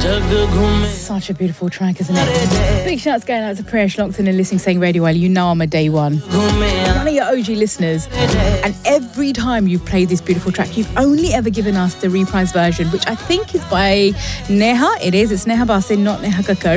Such a beautiful track, isn't it? Big shouts going out to Prayesh locked in and listening, saying Radio Wali, you know I'm a day one. One of your OG listeners. And every time you've played this beautiful track, you've only ever given us the reprise version, which I think is by Neha. It's Neha Basin, not Neha Kakkar.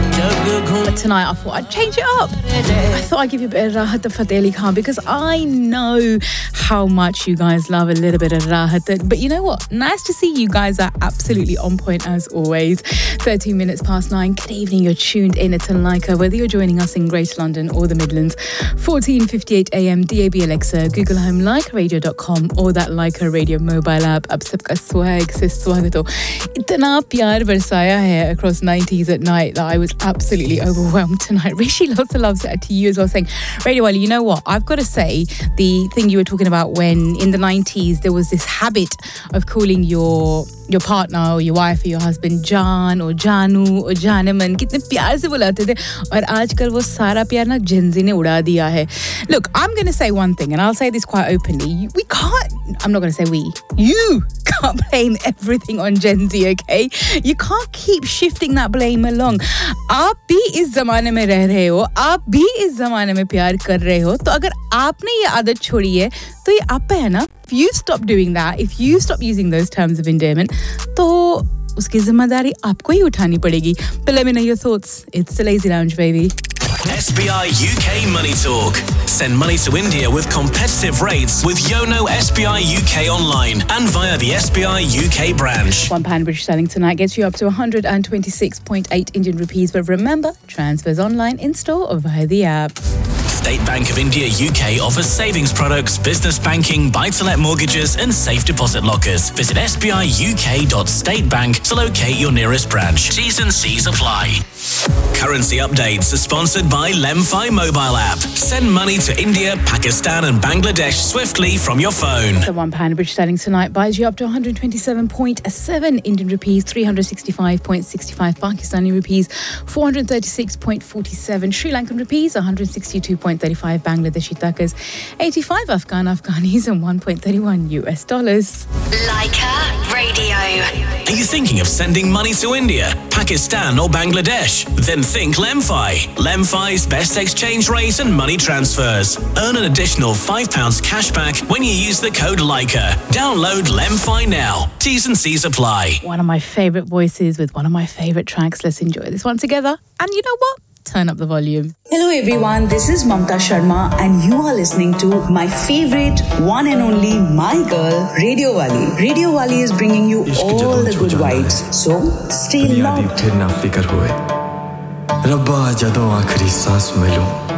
But tonight I thought I'd change it up. I thought I'd give you a bit of Rahat Fateh Ali Khan, because I know how much you guys love a little bit of Rahat. But you know what? Nice to see you guys are absolutely on point as always. 13 minutes past 9. Good evening. You're tuned in to Leica, whether you're joining us in Greater London or the Midlands. 14:58 AM, DAB Alexa, Google Home, LeicaRadio.com or that Leica Radio mobile app. Ab sabka swag se swagat ho. Itna pyar barsaya hai across 90s at night that I was absolutely overwhelmed tonight. Rishi, lots of love to you as well, saying, Radio Wali, you know what? I've got to say, the thing you were talking about when in the 90s there was this habit of calling your partner or your wife or your husband Jaan or Janu or Janeman, कितने प्यार से बुलाते थे, और आजकल वो सारा प्यार ना Gen Z ने उड़ा दिया है. Look, I'm going to say one thing, and I'll say this quite openly. We can't, I'm not going to say we, you can't blame everything on Gen Z, okay? You can't keep shifting that blame along. आप भी इस ज़माने में रह रहे हो, आप भी इस ज़माने में प्यार कर रहे हो, तो अगर आपने ये आदत छोड़ी है, तो ये आप पे है ना. If you stop doing that, if you stop using those terms of endearment, तो उसकी ज़िम्मेदारी आपको ही उठानी पड़ेगी. But let me know your thoughts. It's the Lazy Lounge, baby. SBI UK Money Talk. Send money to India with competitive rates with Yono SBI UK online and via the SBI UK branch. £1 British sterling tonight gets you up to 126.8 Indian rupees. But remember, transfers online, in store or via the app. State Bank of India UK offers savings products, business banking, buy-to-let mortgages and safe deposit lockers. Visit sbiuk.statebank to locate your nearest branch. T's and C's apply. Currency updates are sponsored by Lemfi mobile app. Send money to India, Pakistan and Bangladesh swiftly from your phone. The £1 British sterling tonight buys you up to 127.7 Indian rupees, 365.65 Pakistani rupees, 436.47 Sri Lankan rupees, 162.35 Bangladeshi takas, 85 Afghanis and 1.31 US dollars. Leica Radio. Are you thinking of sending money to India, Pakistan or Bangladesh? Then think Lemfi. Lemfi's best exchange rate and money transfers. Earn an additional £5 cashback when you use the code Leica. Download Lemfi now. T's and C's apply. One of my favourite voices with one of my favourite tracks. Let's enjoy this one together. And you know what? Turn up the volume. Hello everyone, this is Mamta Sharma and you are listening to my favorite one and only my girl, Radio Wali. Radio Wali is bringing you all the good vibes. So, stay locked. रब्बा जदों आखरी सांस मिलूं